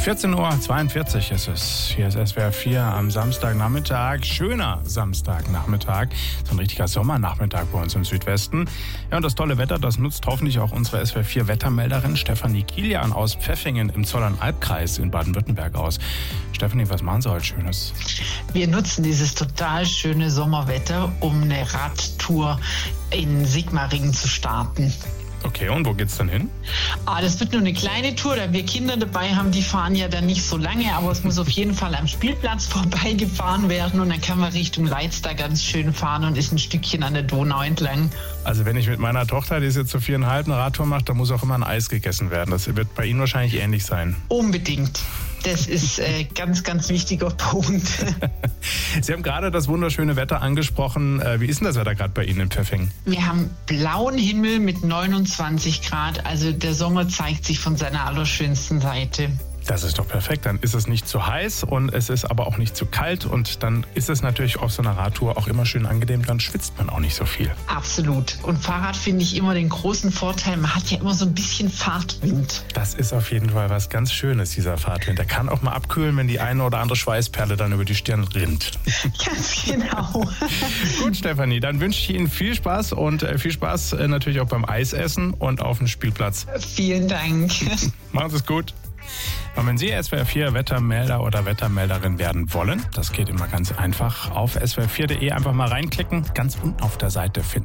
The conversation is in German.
14:42 Uhr ist es. Hier ist SWR 4 am Samstagnachmittag. Schöner Samstagnachmittag. So ein richtiger Sommernachmittag bei uns im Südwesten. Ja, und das tolle Wetter, das nutzt hoffentlich auch unsere SWR 4 Wettermelderin Stefanie Kilian aus Pfeffingen im Zollernalbkreis in Baden-Württemberg aus. Stefanie, was machen Sie heute Schönes? Wir nutzen dieses total schöne Sommerwetter, um eine Radtour in Sigmaringen zu starten. Okay, und wo geht's dann hin? Das wird nur eine kleine Tour, da wir Kinder dabei haben, die fahren ja dann nicht so lange, aber es muss auf jeden Fall am Spielplatz vorbeigefahren werden und dann kann man Richtung Leitzter ganz schön fahren und ist ein Stückchen an der Donau entlang. Also wenn ich mit meiner Tochter, die ist jetzt so 4,5, eine Radtour mache, dann muss auch immer ein Eis gegessen werden. Das wird bei Ihnen wahrscheinlich ähnlich sein. Unbedingt. Das ist ganz, ganz wichtiger Punkt. Sie haben gerade das wunderschöne Wetter angesprochen. Wie ist denn das Wetter gerade bei Ihnen in Pfeffingen? Wir haben blauen Himmel mit 29 Grad. Also der Sommer zeigt sich von seiner allerschönsten Seite. Das ist doch perfekt. Dann ist es nicht zu heiß und es ist aber auch nicht zu kalt. Und dann ist es natürlich auf so einer Radtour auch immer schön angenehm. Dann schwitzt man auch nicht so viel. Absolut. Und Fahrrad finde ich immer den großen Vorteil, man hat ja immer so ein bisschen Fahrtwind. Das ist auf jeden Fall was ganz Schönes, dieser Fahrtwind. Der kann auch mal abkühlen, wenn die eine oder andere Schweißperle dann über die Stirn rinnt. Ganz genau. Gut, Stefanie, dann wünsche ich Ihnen viel Spaß und viel Spaß natürlich auch beim Eisessen und auf dem Spielplatz. Vielen Dank. Machen Sie es gut. Und wenn Sie SWR 4 Wettermelder oder Wettermelderin werden wollen, das geht immer ganz einfach. Auf swr4.de einfach mal reinklicken. Ganz unten auf der Seite finden